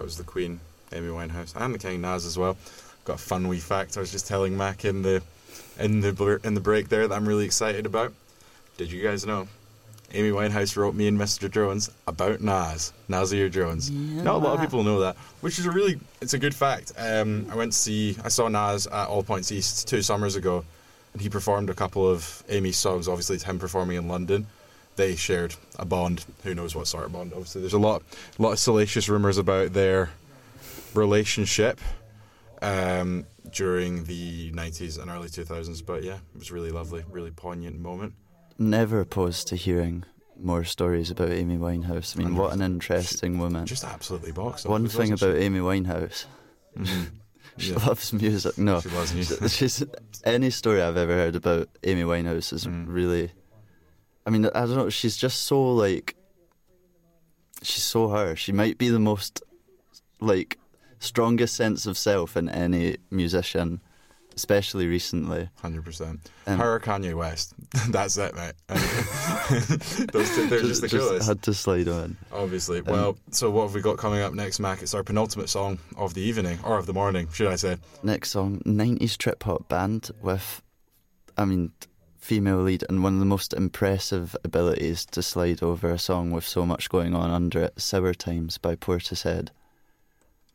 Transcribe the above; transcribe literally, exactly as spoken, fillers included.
was the Queen, Amy Winehouse, and the King, Nas as well. Got a fun wee fact I was just telling Mac in the in the in the break there that I'm really excited about. Did you guys know Amy Winehouse wrote Me and Mister Jones about Nas, Nasir Jones? Yeah. Not a lot of people know that, which is a really, it's a good fact. Um, I went to see, I saw Nas at All Points East two summers ago, and he performed a couple of Amy's songs. Obviously, it's him performing in London. They shared a bond. Who knows what sort of bond? Obviously, there's a lot, a lot of salacious rumours about their relationship um, during the nineties and early two thousands. But yeah, it was really lovely, really poignant moment. Never opposed to hearing more stories about Amy Winehouse. I mean, what an interesting she, woman. Just absolutely boxed. One thing about she? Amy Winehouse, mm-hmm. she yeah. loves music. No, she loves music. She's, any story I've ever heard about Amy Winehouse is mm. really, I mean, I don't know, she's just so, like, she's so her. She might be the most, like, strongest sense of self in any musician, especially recently. one hundred percent. Um, Her or Kanye West. That's it, mate. Those two, they're just, just the just coolest. Had to slide on. Obviously. Um, well, so what have we got coming up next, Mac? It's our penultimate song of the evening, or of the morning, should I say. Next song, nineties trip-hop band with, I mean, female lead and one of the most impressive abilities to slide over a song with so much going on under it, Sour Times by Portishead.